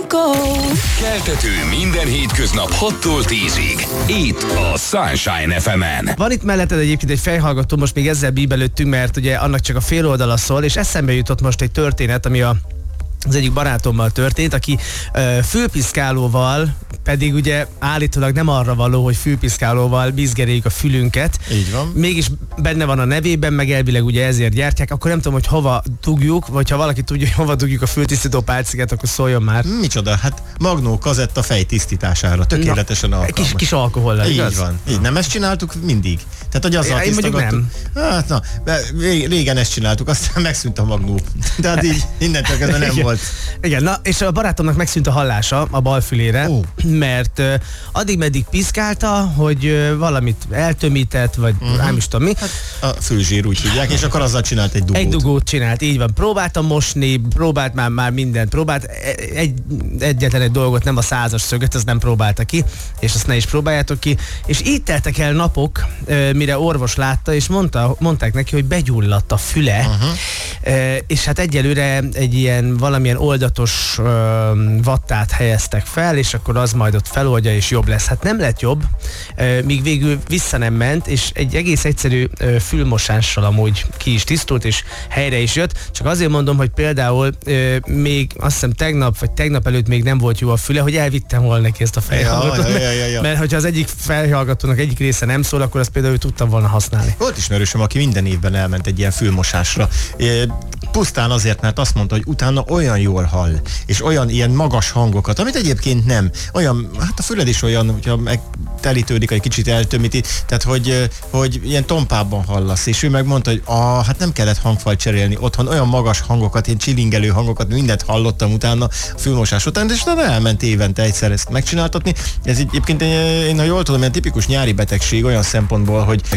go. Keltető minden hétköznap 6-tól 10-ig. Itt a Sunshine FM-en. Van itt melletted egyébként egy fejhallgató, most még ezzel bíbelődtünk, mert ugye annak csak a fél oldala szól, és eszembe jutott most egy történet, ami az egyik barátommal történt, aki fülpiszkálóval, pedig ugye állítólag nem arra való, hogy fülpiszkálóval bizgereljük a fülünket. Így van. Mégis benne van a nevében, meg elvileg ugye ezért gyártják, akkor nem tudom, hogy hova dugjuk, vagy ha valaki tudja, hogy hova dugjuk a fültisztító pálcikát, akkor szóljon már. Micsoda? Hát magnó kazetta fejtisztítására, tökéletesen alkalmas. Kis alkohollal, így igaz? van. Így nem ezt csináltuk mindig. Tehát, hogy azzal Én mondjuk nem. Hát na, régen ezt csináltuk, aztán megszűnt a magnó. Tehát így innentől kezdve nem volt. Igen, na és a barátomnak megszűnt a hallása a bal fülére, mert addig-meddig piszkálta, hogy valamit eltömített, vagy nem is tudom mi. Hát a fülzsír úgy hívják, és akkor azzal csinált egy dugót. Egy dugót csinált, így van. Próbáltam mosni, próbált már mindent, egyetlen egy dolgot, nem a 100-as szöget, az nem próbálta ki, és azt ne is próbáljátok ki. És így teltek el napok, mire orvos látta, és mondták neki, hogy begyulladt a füle, és hát egyelőre egy ilyen valamilyen oldatos vattát helyeztek fel, és akkor az majd ott feloldja, és jobb lesz. Hát nem lett jobb, míg végül vissza nem ment, és egy egész egyszerű fülmosással amúgy ki is tisztult, és helyre is jött. Csak azért mondom, hogy például még azt hiszem tegnap előtt még nem volt jó a füle, hogy elvittem volna neki ezt a fejhallgatót. Mert hogyha az egyik fejhallgatónak egyik része nem szól, akkor azt például tudtam volna használni. Volt ismerősöm, aki minden évben elment egy ilyen fülmosásra. Pusztán azért, mert azt mondta, hogy utána olyan jól hall, és olyan ilyen magas hangokat, amit egyébként nem. Olyan, hát a füled is olyan, hogyha megtelítődik, egy kicsit eltömíti, tehát hogy ilyen tompában hallasz, és ő megmondta, hogy hát nem kellett hangfalt cserélni otthon, olyan magas hangokat, ilyen csilingelő hangokat, mindent hallottam utána a fülmosás után, és utána elment évente egyszer ezt megcsináltatni. Ez egyébként, én ha jól tudom, ilyen tipikus nyári betegség olyan szempontból, hogy